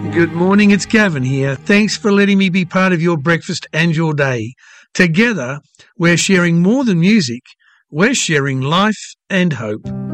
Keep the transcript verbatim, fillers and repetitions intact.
Good morning, it's Gavin here. Thanks for letting me be part of your breakfast and your day. Together, we're sharing more than music. We're sharing life and hope.